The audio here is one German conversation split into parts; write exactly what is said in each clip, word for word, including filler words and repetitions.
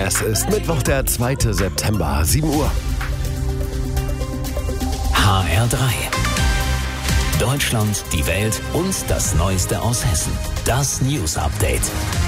Es ist Mittwoch, der zweite September, sieben Uhr. H R drei. Deutschland, die Welt und das Neueste aus Hessen. Das News Update.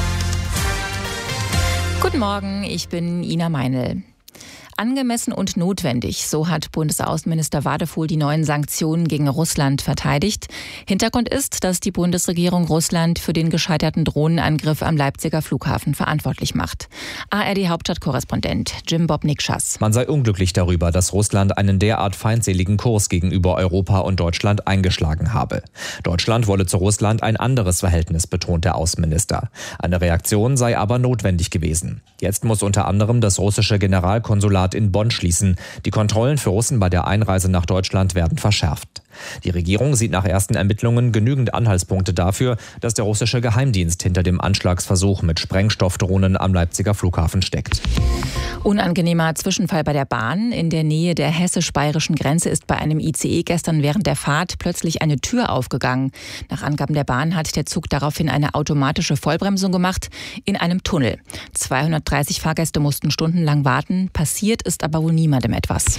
Guten Morgen, ich bin Ina Meinl. Angemessen und notwendig, so hat Bundesaußenminister Wadefuhl die neuen Sanktionen gegen Russland verteidigt. Hintergrund ist, dass die Bundesregierung Russland für den gescheiterten Drohnenangriff am Leipziger Flughafen verantwortlich macht. A R D-Hauptstadtkorrespondent Jim Bob Nikschas. Man sei unglücklich darüber, dass Russland einen derart feindseligen Kurs gegenüber Europa und Deutschland eingeschlagen habe. Deutschland wolle zu Russland ein anderes Verhältnis, betont der Außenminister. Eine Reaktion sei aber notwendig gewesen. Jetzt muss unter anderem das russische Generalkonsulat in Bonn schließen. Die Kontrollen für Russen bei der Einreise nach Deutschland werden verschärft. Die Regierung sieht nach ersten Ermittlungen genügend Anhaltspunkte dafür, dass der russische Geheimdienst hinter dem Anschlagsversuch mit Sprengstoffdrohnen am Leipziger Flughafen steckt. Unangenehmer Zwischenfall bei der Bahn. In der Nähe der hessisch-bayerischen Grenze ist bei einem I C E gestern während der Fahrt plötzlich eine Tür aufgegangen. Nach Angaben der Bahn hat der Zug daraufhin eine automatische Vollbremsung gemacht in einem Tunnel. zweihundertdreißig Fahrgäste mussten stundenlang warten. Passiert ist aber wohl niemandem etwas.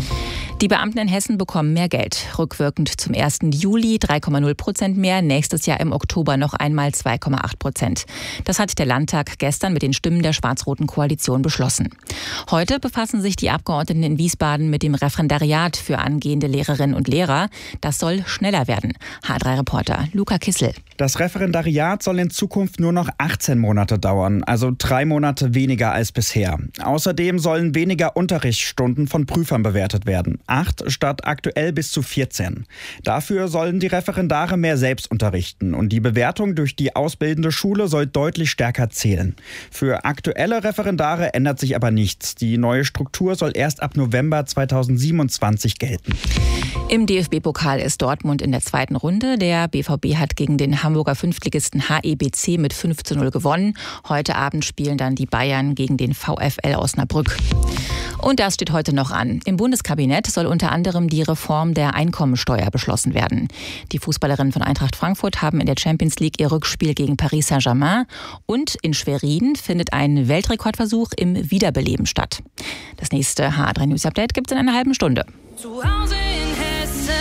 Die Beamten in Hessen bekommen mehr Geld. Rückwirkend zum ersten Juli drei Komma null Prozent mehr, nächstes Jahr im Oktober noch einmal zwei Komma acht Prozent. Das hat der Landtag gestern mit den Stimmen der schwarz-roten Koalition beschlossen. Heute befassen sich die Abgeordneten in Wiesbaden mit dem Referendariat für angehende Lehrerinnen und Lehrer. Das soll schneller werden. H drei Reporter Luca Kissel. Das Referendariat soll in Zukunft nur noch achtzehn Monate dauern, also drei Monate weniger als bisher. Außerdem sollen weniger Unterrichtsstunden von Prüfern bewertet werden. Acht statt aktuell bis zu vierzehn. Dafür sollen die Referendare mehr selbst unterrichten und die Bewertung durch die ausbildende Schule soll deutlich stärker zählen. Für aktuelle Referendare ändert sich aber nichts. Die neue Struktur soll erst ab November zweitausendsiebenundzwanzig gelten. Im D F B-Pokal ist Dortmund in der zweiten Runde. Der B V B hat gegen den Hamburger Fünftligisten H E B C mit fünf zu null gewonnen. Heute Abend spielen dann die Bayern gegen den VfL Osnabrück. Und das steht heute noch an. Im Bundeskabinett soll unter anderem die Reform der Einkommensteuer beschlossen werden. Die Fußballerinnen von Eintracht Frankfurt haben in der Champions League ihr Rückspiel gegen Paris Saint-Germain. Und in Schwerin findet ein Weltrekordversuch im Wiederbeleben statt. Das nächste H drei News Update gibt es in einer halben Stunde. Zu Hause in Hessen.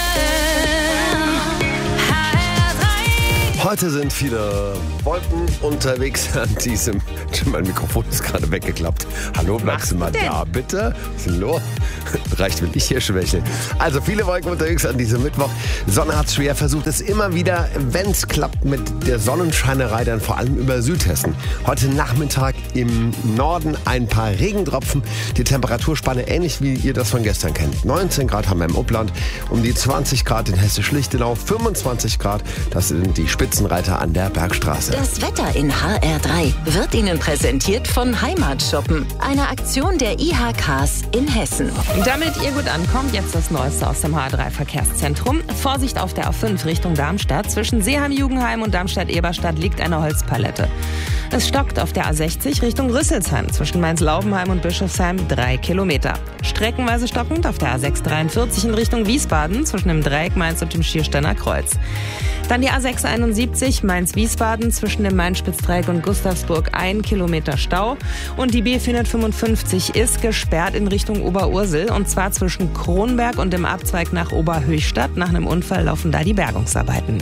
Heute sind viele Wolken unterwegs an diesem... Mein Mikrofon ist gerade weggeklappt. Hallo, bleibst du mal da, bitte? Was ist denn los? Reicht, will ich hier schwächeln. Also viele Wolken unterwegs an diesem Mittwoch. Sonne hat's schwer, versucht es immer wieder, wenn es klappt mit der Sonnenscheinerei, dann vor allem über Südhessen. Heute Nachmittag im Norden ein paar Regentropfen. Die Temperaturspanne ähnlich wie ihr das von gestern kennt. neunzehn Grad haben wir im Upland, um die zwanzig Grad in Hessisch-Lichtenau, fünfundzwanzig Grad, das sind die Spitzenreiter an der Bergstraße. Das Wetter in H R drei wird Ihnen präsentiert von Heimatshoppen, einer Aktion der I H Ks in Hessen. Damit ihr gut ankommt, jetzt das Neueste aus dem H R drei Verkehrszentrum. Vorsicht auf der A fünf Richtung Darmstadt. Zwischen Seeheim-Jugendheim und Darmstadt-Eberstadt liegt eine Holzpalette. Es stockt auf der A sechzig Richtung Rüsselsheim. Zwischen Mainz-Laubenheim und Bischofsheim drei Kilometer. Streckenweise stockend auf der A sechs dreiundvierzig in Richtung Wiesbaden. Zwischen dem Dreieck Mainz und dem Schiersteiner Kreuz. Dann die A sechs einundsiebzig Mainz-Wiesbaden. Zwischen dem Main-Spitz-Dreieck und Gustavsburg ein Kilometer Stau. Und die B vierhundertfünfundfünfzig ist gesperrt in Richtung Oberursel. Und zwar zwischen Kronberg und dem Abzweig nach Oberhöchstadt. Nach einem Unfall laufen da die Bergungsarbeiten.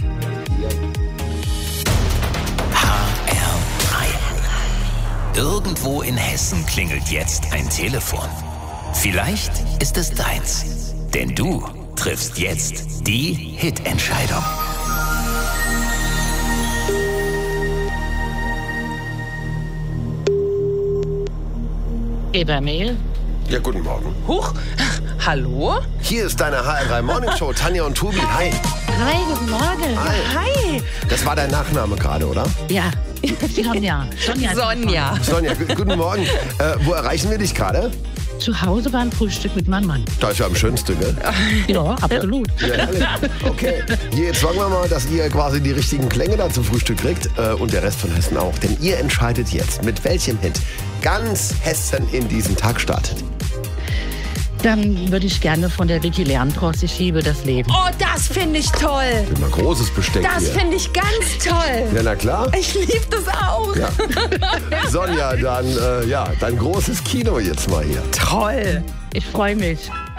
H R drei. Irgendwo in Hessen klingelt jetzt ein Telefon. Vielleicht ist es deins. Denn du triffst jetzt die Hitentscheidung. Ebermehl? Ja, guten Morgen. Huch, hallo? Hier ist deine H R drei Morning Show, Tanja und Tobi. Hi. Hi, guten Morgen. Hi. Hi! Das war dein Nachname gerade, oder? Ja, Sonja. Sonja. Sonja. Sonja, gu- guten Morgen. Äh, wo erreichen wir dich gerade? Zu Hause beim Frühstück mit meinem Mann. Das ist ja am schönsten, gell? Ja, absolut. Ja, ehrlich. Okay, jetzt sagen wir mal, dass ihr quasi die richtigen Klänge da zum Frühstück kriegt äh, und der Rest von Hessen auch. Denn ihr entscheidet jetzt, mit welchem Hit ganz Hessen in diesen Tag startet. Dann würde ich gerne von der Vicky Leandros, ich liebe das Leben. Oh, das finde ich toll. Immer großes Besteck Das hier. finde ich ganz toll. Ja, na klar. Ich liebe das auch. Ja. Sonja, dann, äh, ja, dein großes Kino jetzt mal hier. Toll. Ich freue mich.